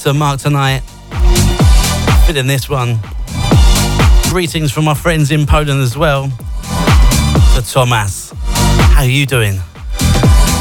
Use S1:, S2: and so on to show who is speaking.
S1: to Mark tonight. Feeling this one. Greetings from my friends in Poland as well. To Thomas. How are you doing?